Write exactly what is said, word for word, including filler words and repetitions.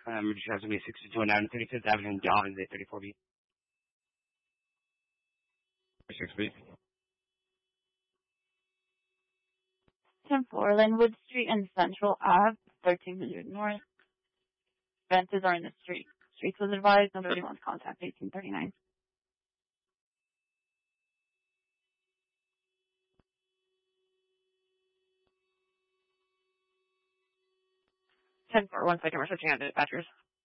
Um, Registration has to be sixty-two and nine thirty-fifth Avenue in Galvin, eight thirty-four B. six B. tenth floor, Linwood Street and Central Ave, thirteen hundred North. Fences are in the street. Streets was advised, nobody wants contact, eighteen thirty-nine. ten four, one second, we're switching out to dispatchers.